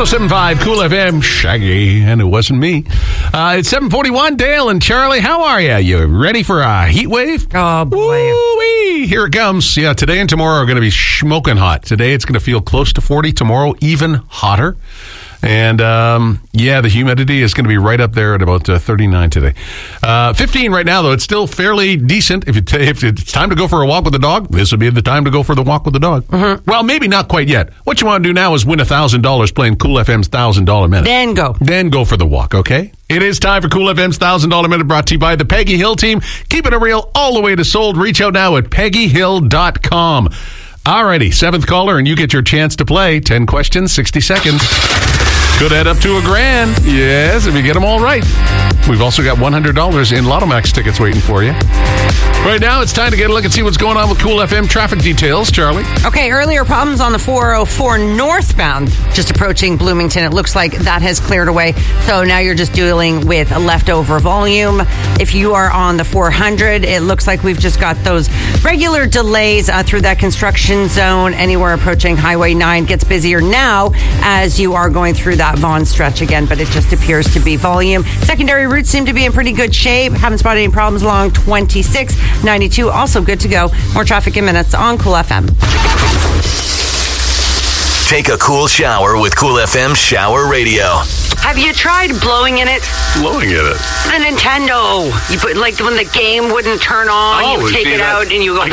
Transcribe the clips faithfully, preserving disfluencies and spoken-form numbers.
oh seven point five Cool F M, Shaggy, and it wasn't me. Uh, it's seven forty-one, Dale and Charlie, how are you? You ready for a heat wave? Oh, boy. Woo-wee. Here it comes. Yeah, today and tomorrow are going to be smoking hot. Today it's going to feel close to forty. Tomorrow, even hotter. And, um, yeah, the humidity is going to be right up there at about uh, thirty-nine today. Uh, fifteen right now, though. It's still fairly decent. If, you t- if it's time to go for a walk with the dog, this would be the time to go for the walk with the dog. Mm-hmm. Well, maybe not quite yet. What you want to do now is win one thousand dollars playing Cool F M's one thousand dollars Minute. Then go. Then go for the walk, okay? It is time for Cool F M's one thousand dollars Minute, brought to you by the Peggy Hill team. Keeping it real all the way to sold. Reach out now at peggy hill dot com. Alrighty, seventh caller, and you get your chance to play. ten questions, sixty seconds. Could add up to a grand. Yes, if you get them all right. We've also got one hundred dollars in Lotto Max tickets waiting for you. Right now, it's time to get a look and see what's going on with Cool F M traffic details. Charlie? Okay, earlier problems on the four oh four northbound, just approaching Bloomington. It looks like that has cleared away. So now you're just dealing with a leftover volume. If you are on the four hundred, it looks like we've just got those regular delays uh, through that construction zone. Anywhere approaching Highway nine gets busier now as you are going through that Vaughan stretch again, but it just appears to be volume. Secondary routes seem to be in pretty good shape. Haven't spotted any problems along twenty-six ninety-two. Also good to go. More traffic in minutes on Cool F M. Take a cool shower with Cool F M Shower Radio. Have you tried blowing in it? Blowing in it? The Nintendo. You put, like, when the game wouldn't turn on, Oh, you take see, it that- out and you go...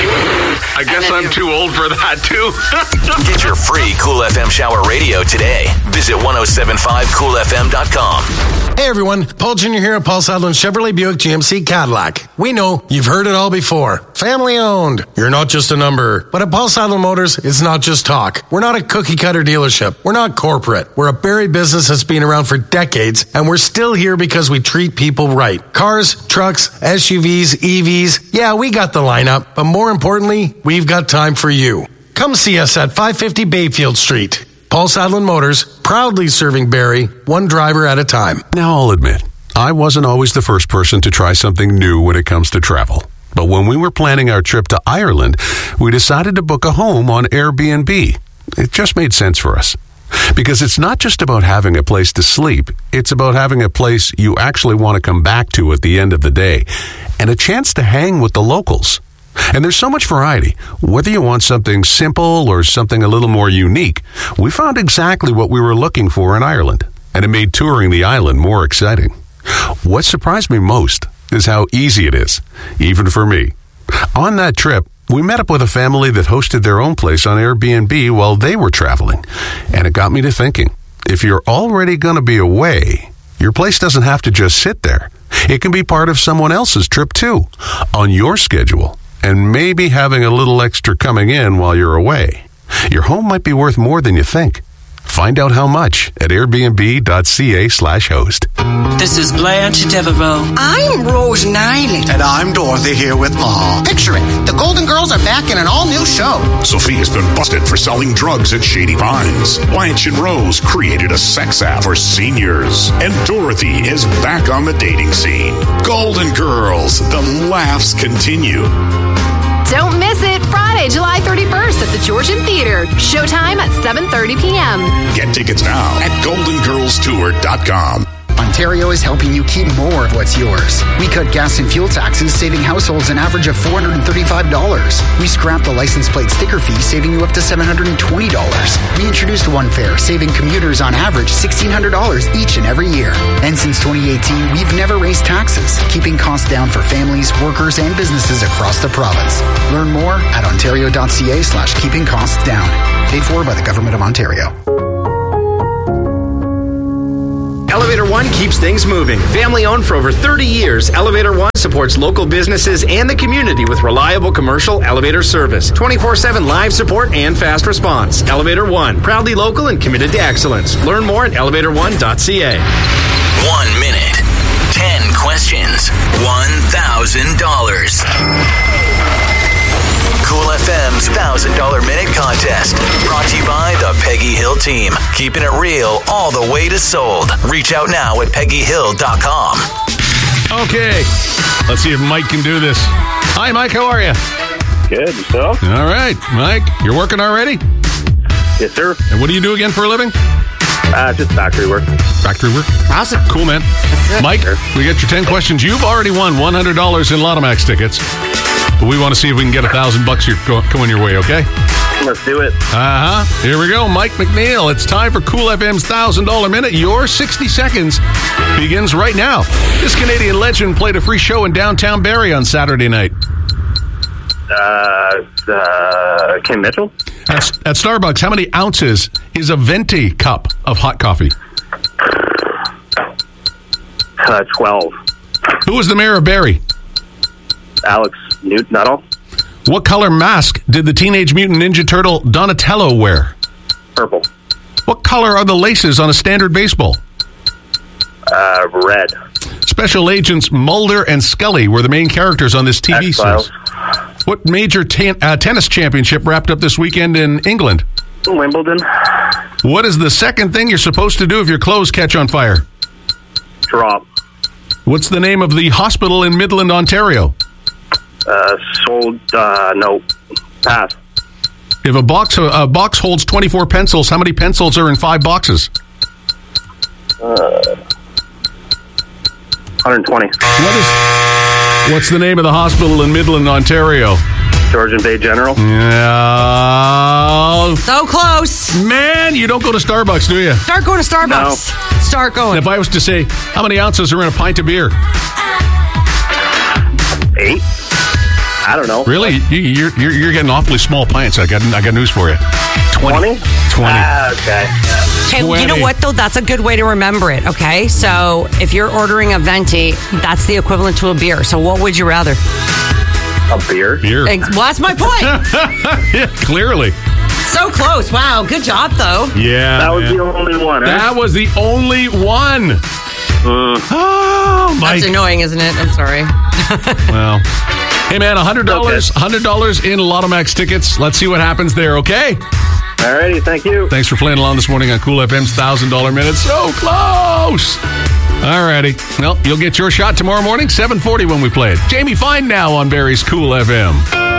I guess I'm you- too old for that, too. Get your free Cool F M Shower Radio today. Visit ten seventy-five cool f m dot com. Hey everyone, Paul Junior here at Paul Sadlin Chevrolet Buick G M C Cadillac. We know you've heard it all before. Family owned. You're not just a number. But at Paul Sadlin Motors, it's not just talk. We're not a cookie cutter dealership. We're not corporate. We're a Barrie business that's been around for decades, and we're still here because we treat people right. Cars, trucks, S U Vs, E Vs. Yeah, we got the lineup, but more importantly, we've got time for you. Come see us at five fifty Bayfield Street. Paul Sadlin Motors, proudly serving Barrie, one driver at a time. Now, I'll admit, I wasn't always the first person to try something new when it comes to travel. But when we were planning our trip to Ireland, we decided to book a home on Airbnb. It just made sense for us. Because it's not just about having a place to sleep, it's about having a place you actually want to come back to at the end of the day, and a chance to hang with the locals. And there's so much variety. Whether you want something simple or something a little more unique, we found exactly what we were looking for in Ireland, and it made touring the island more exciting. What surprised me most is how easy it is, even for me. On that trip, we met up with a family that hosted their own place on Airbnb while they were traveling, and it got me to thinking, if you're already going to be away, your place doesn't have to just sit there. It can be part of someone else's trip too, on your schedule, and maybe having a little extra coming in while you're away. Your home might be worth more than you think. Find out how much at airbnb.ca slash host. This is Blanche Devereaux. I'm Rose Niley. And I'm Dorothy here with Ma. Picture it. The Golden Girls are back in an all-new show. Sophia's been busted for selling drugs at Shady Pines. Blanche and Rose created a sex app for seniors. And Dorothy is back on the dating scene. Golden Girls. The laughs continue. Don't miss it. Friday, July thirty-first at the Georgian Theater. Showtime at seven thirty p.m. Get tickets now at golden girls tour dot com. Ontario is helping you keep more of what's yours. We cut gas and fuel taxes, saving households an average of four hundred thirty-five dollars. We scrapped the license plate sticker fee, saving you up to seven hundred twenty dollars. We introduced One Fare, saving commuters on average sixteen hundred dollars each and every year. And since twenty eighteen, we've never raised taxes, keeping costs down for families, workers, and businesses across the province. Learn more at ontario.ca slash keeping costs down. Paid for by the Government of Ontario. Elevator One keeps things moving. Family owned for over thirty years, Elevator One supports local businesses and the community with reliable commercial elevator service, twenty-four seven live support and fast response. Elevator One, proudly local and committed to excellence. Learn more at elevator one dot c a. One minute, ten questions, one thousand dollars. Cool F M's one thousand dollars Minute Contest. Brought to you by the Peggy Hill team. Keeping it real all the way to sold. Reach out now at peggy hill dot com. Okay, let's see if Mike can do this. Hi, Mike. How are you? Good. Yourself? All right, Mike. You're working already? Yes, sir. And what do you do again for a living? Uh, just factory work. Factory work? Awesome. Cool, man. Mike, we got your ten questions. You've already won one hundred dollars in Lotomax tickets. But we want to see if we can get a thousand bucks going your way, okay? Let's do it. Uh-huh. Here we go. Mike McNeil. It's time for Cool F M's one thousand dollars Minute. Your sixty seconds begins right now. This Canadian legend played a free show in downtown Barrie on Saturday night. Uh, uh, Kim Mitchell? At, at Starbucks, how many ounces is a venti cup of hot coffee? Uh, twelve. Who was the mayor of Barrie? Alex Newt Nuttall. What color mask did the Teenage Mutant Ninja Turtle Donatello wear? Purple. What color are the laces on a standard baseball? Uh, red. Special agents Mulder and Scully were the main characters on this T V X-Files. series. What major ten- uh, tennis championship wrapped up this weekend in England? Wimbledon. What is the second thing you're supposed to do if your clothes catch on fire? Drop. What's the name of the hospital in Midland, Ontario? Uh, sold, uh, no. Pass. If a box a box holds twenty-four pencils, how many pencils are in five boxes? Uh, one hundred twenty. What is, what's the name of the hospital in Midland, Ontario? Georgian Bay General. Yeah. So close. Man, you don't go to Starbucks, do you? Start going to Starbucks. No. Start going. If I was to say, how many ounces are in a pint of beer? Eight? I don't know. Really? You, you're, you're you're getting awfully small pints. I got I got news for you. twenty? twenty. Ah, okay. Okay, you know what, though? That's a good way to remember it, okay? So if you're ordering a venti, that's the equivalent to a beer. So what would you rather? A beer? Beer. Ex- Well, that's my point. Yeah, clearly. So close. Wow. Good job, though. Yeah. That was man. the only one, right? That was the only one. Uh, Oh, Mike. That's annoying, isn't it? I'm sorry. Well, hey, man, one hundred dollars Okay. one hundred dollars in Lotomax tickets. Let's see what happens there, okay? Alrighty, thank you. Thanks for playing along this morning on Cool F M's one thousand dollars Minute. So close. Alrighty. Well, you'll get your shot tomorrow morning, seven forty when we play it. Jamie Fine now on Barrie's Cool F M.